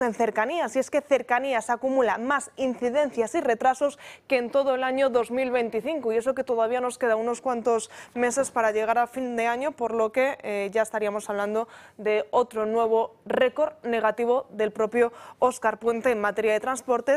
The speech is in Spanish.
En Cercanías, y es que Cercanías acumula más incidencias y retrasos que en todo el año 2025, y eso que todavía nos queda unos cuantos meses para llegar a fin de año, por lo que ya estaríamos hablando de otro nuevo récord negativo del propio Óscar Puente en materia de transportes.